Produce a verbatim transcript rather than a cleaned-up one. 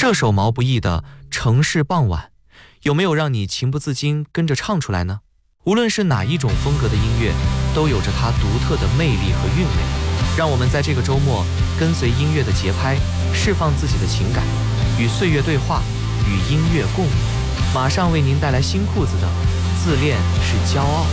这首毛不易的《城市傍晚》，有没有让你情不自禁跟着唱出来呢？无论是哪一种风格的音乐，都有着它独特的魅力和韵味。让我们在这个周末跟随音乐的节拍，释放自己的情感，与岁月对话，与音乐共舞。马上为您带来新裤子的《自恋是骄傲》。